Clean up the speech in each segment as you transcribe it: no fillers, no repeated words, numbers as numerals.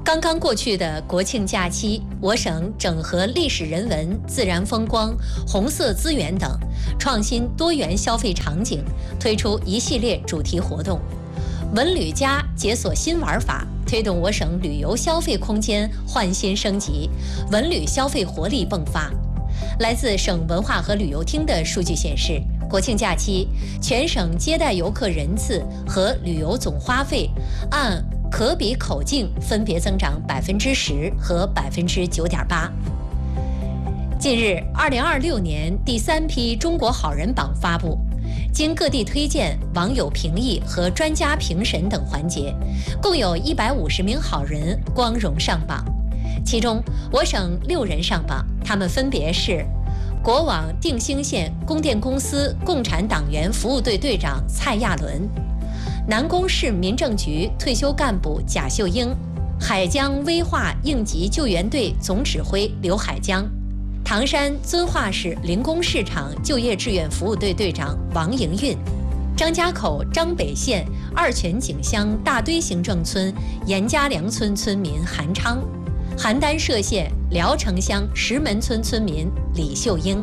刚刚过去的国庆假期，我省整合历史人文、自然风光、红色资源等创新多元消费场景，推出一系列主题活动。文旅+解锁新玩法，推动我省旅游消费空间焕新升级，文旅消费活力迸发。来自省文化和旅游厅的数据显示，国庆假期全省接待游客人次和旅游总花费按可比口径分别增长10%和9.8%。近日，2026年第3批中国好人榜发布，经各地推荐、网友评议和专家评审等环节，共有150名好人光荣上榜。其中，我省6人上榜，他们分别是国网定兴县供电公司共产党员服务队队长蔡亚伦，南宫市民政局退休干部贾秀英，海江危化应急救援队总指挥刘海江，唐山遵化市灵工市场就业志愿服务队队长王莹韵，张家口张北县二泉井乡大堆行政村严家梁村村民韩昌，邯郸歙县聊城乡石门村村民李秀英。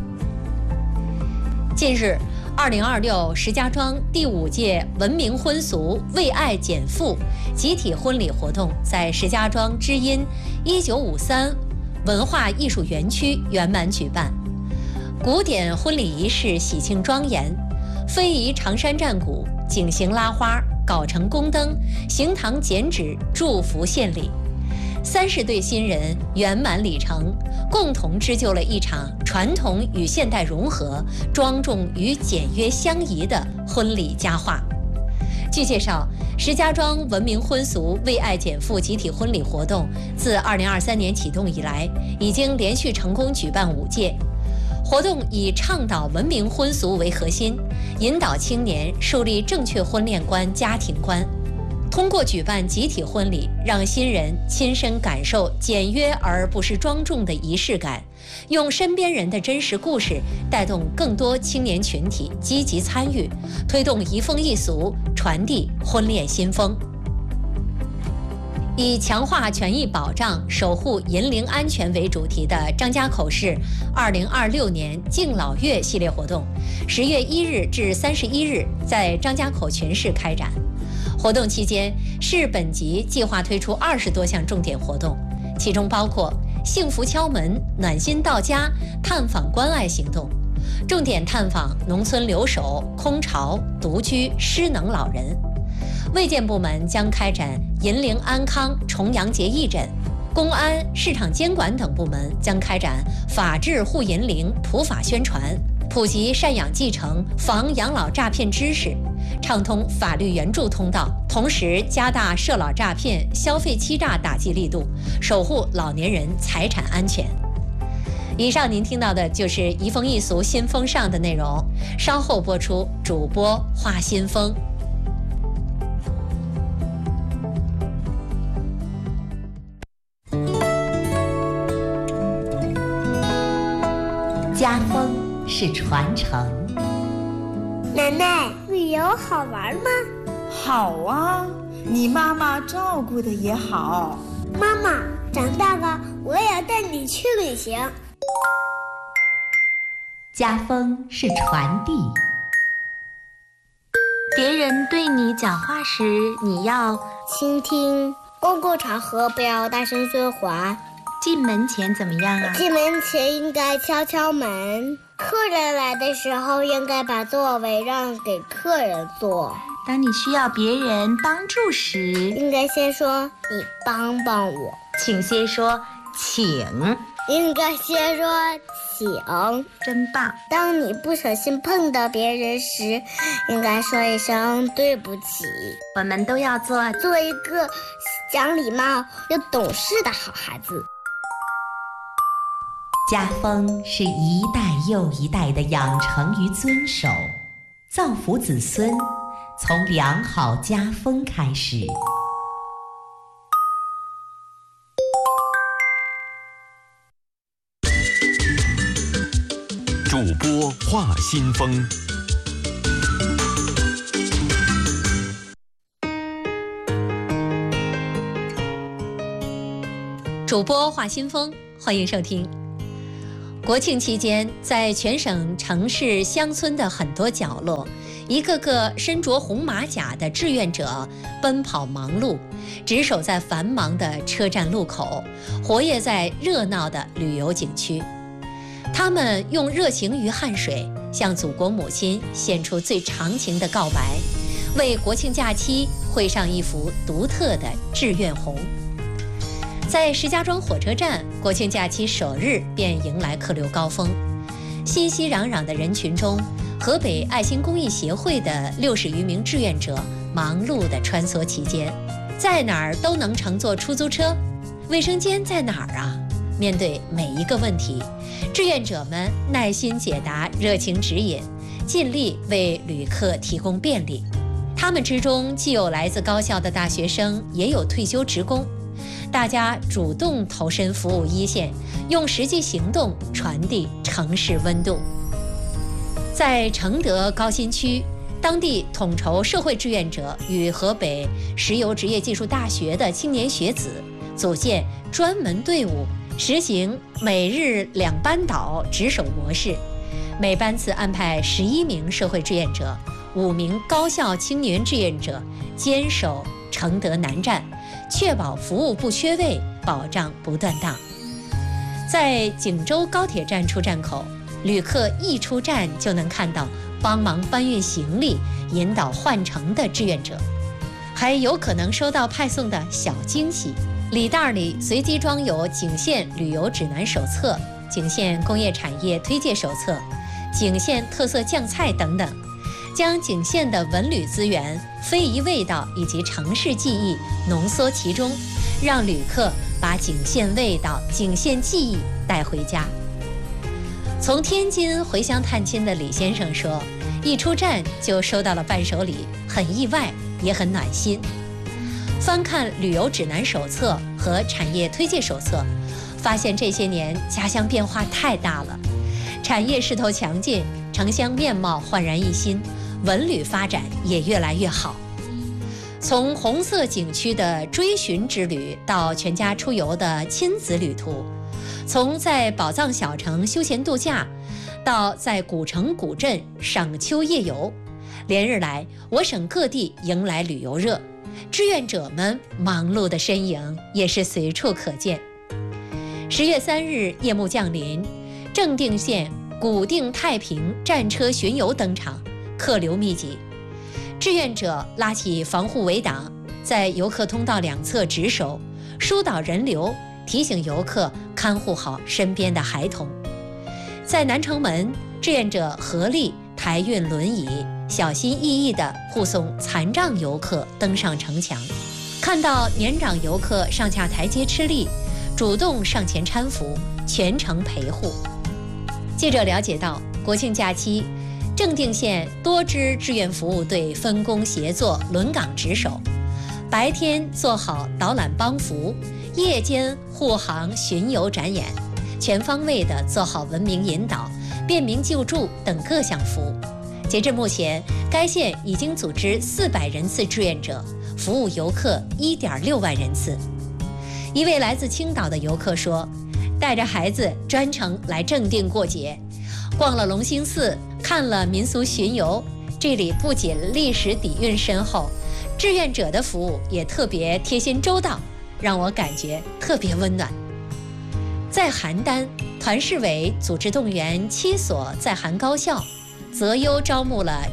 近日，2026石家庄第5届文明婚俗为爱减负集体婚礼活动在石家庄知音1953文化艺术园区圆满举办。古典婚礼仪式喜庆庄严，非遗长山战鼓、景行拉花、搞成宫灯、行堂剪纸、祝福献礼，30对新人圆满礼成，共同织就了一场传统与现代融合、庄重与简约相宜的婚礼佳话。据介绍，石家庄文明婚俗为爱减负集体婚礼活动自2023年启动以来，已经连续成功举办5届。活动以倡导文明婚俗为核心，引导青年树立正确婚恋观、家庭观。通过举办集体婚礼，让新人亲身感受简约而不失庄重的仪式感，用身边人的真实故事带动更多青年群体积极参与，推动移风易俗，传递婚恋新风。以强化权益保障、守护银龄安全为主题的张家口市2026年敬老月系列活动，10月1日至31日在张家口全市开展。活动期间，市本级计划推出20多项重点活动，其中包括幸福敲门、暖心到家、探访关爱行动，重点探访农村留守、空巢、独居、失能老人。卫健部门将开展银龄安康重阳节义诊，公安、市场监管等部门将开展法治护银龄普法宣传，普及赡养继承、防养老诈骗知识，畅通法律援助通道，同时加大涉老诈骗、消费欺诈打击力度，守护老年人财产安全。以上您听到的就是移风易俗新风尚的内容，稍后播出，主播花新风。 家风是传承。 奶奶，旅游好玩吗？ 好啊，你妈妈照顾的也好。 妈妈，长大了我也要带你去旅行。 家风是传递。 别人对你讲话时，你要倾听。公共场合不要大声说话。 进门前怎么样啊？ 进门前应该敲敲门。客人来的时候，应该把座位让给客人坐。 当你需要别人帮助时， 应该先说你帮帮我。 请先说请。 应该先说请。 真棒。 当你不小心碰到别人时，应该说一声对不起。 我们都要做一个讲礼貌又懂事的好孩子。 家风是一代又一代的养成与遵守，造福子孙，从良好家风开始。 主播话新风。 主播华新风，欢迎收听。国庆期间，在全省城市乡村的很多角落，一个个身着红马甲的志愿者奔跑忙碌，值守在繁忙的车站路口，活跃在热闹的旅游景区。他们用热情与汗水向祖国母亲献出最长情的告白，为国庆假期绘上一幅独特的志愿红。在石家庄火车站，国庆假期首日便迎来客流高峰。熙熙攘攘的人群中，河北爱心公益协会的60余名志愿者忙碌地穿梭其间，在哪儿都能乘坐出租车。卫生间在哪儿啊？面对每一个问题，志愿者们耐心解答，热情指引，尽力为旅客提供便利。他们之中既有来自高校的大学生，也有退休职工。大家主动投身服务一线，用实际行动传递城市温度。在承德高新区，当地统筹社会志愿者与河北石油职业技术大学的青年学子组建专门队伍，实行每日2班倒值守模式，每班次安排11名社会志愿者、5名高校青年志愿者坚守承德南站，确保服务不缺位，保障不断档。在景州高铁站出站口，旅客一出站就能看到帮忙搬运行李、引导换乘的志愿者，还有可能收到派送的小惊喜。礼袋里随机装有景县旅游指南手册、景县工业产业推介手册、景县特色酱菜等等，将景县的文旅资源、非遗味道以及城市记忆浓缩其中，让旅客把景县味道、景县记忆带回家。从天津回乡探亲的李先生说，一出站就收到了伴手礼，很意外，也很暖心。翻看旅游指南手册和产业推介手册，发现这些年家乡变化太大了，产业势头强劲，城乡面貌焕然一新，文旅发展也越来越好。从红色景区的追寻之旅到全家出游的亲子旅途，从在宝藏小城休闲度假到在古城古镇赏秋夜游，连日来我省各地迎来旅游热，志愿者们忙碌的身影也是随处可见。10月3日夜幕降临，正定县古定太平战车巡游登场，客流密集。志愿者拉起防护围挡，在游客通道两侧值守，疏导人流，提醒游客看护好身边的孩童。在南城门，志愿者合力抬运轮椅，小心翼翼地护送残障游客登上城墙。看到年长游客上下台阶吃力，主动上前搀扶，全程陪护。记者了解到，国庆假期，正定县多支志愿服务队分工协作，轮岗值守，白天做好导览帮扶，夜间护航巡游展演，全方位地做好文明引导、便民救助等各项服务。截至目前，该县已经组织400人次志愿者，服务游客1.6万人次。一位来自青岛的游客说，带着孩子专程来正定过节，逛了隆兴寺，看了民俗巡游，这里不仅历史底蕴深厚，志愿者的服务也特别贴心周到，让我感觉特别温暖。在邯郸，团市委组织动员7所在韩高校，择优招募了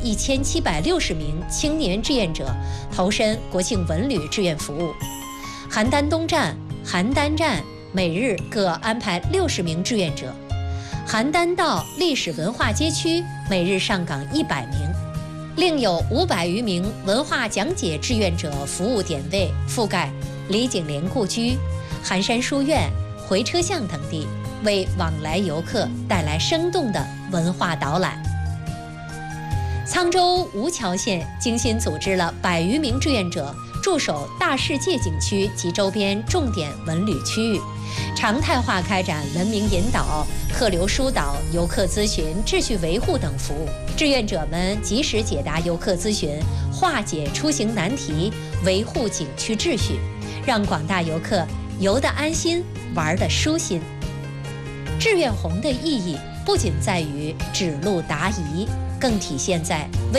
1760名青年志愿者，投身国庆文旅志愿服务。邯郸东站、邯郸站每日各安排60名志愿者，邯郸道历史文化街区每日上岗100名，另有500余名文化讲解志愿者服务点位，覆盖李景莲故居、寒山书院、回车巷等地，为往来游客带来生动的文化导览。沧州吴桥县精心组织了100余名志愿者，驻守大世界景区及周边重点文旅区域，常态化开展文明引导、客流疏导、游客咨询、秩序维护等服务。志愿者们及时解答游客咨询，化解出行难题，维护景区秩序，让广大游客游得安心，玩得舒心。志愿红的意义不仅在于指路答疑，更体现在